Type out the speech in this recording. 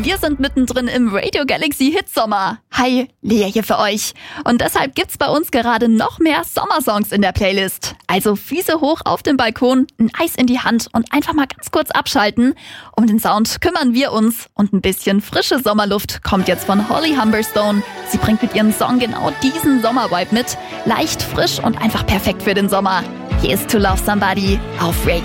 Wir sind mittendrin im Radio Galaxy Hitsommer. Hi, Lea hier für euch. Und deshalb gibt's bei uns gerade noch mehr Sommersongs in der Playlist. Also Füße hoch auf dem Balkon, ein Eis in die Hand und einfach mal ganz kurz abschalten. Um den Sound kümmern wir uns und ein bisschen frische Sommerluft kommt jetzt von Holly Humberstone. Sie bringt mit ihrem Song genau diesen Sommervibe mit. Leicht, frisch und einfach perfekt für den Sommer. Hier ist To Love Somebody auf Radio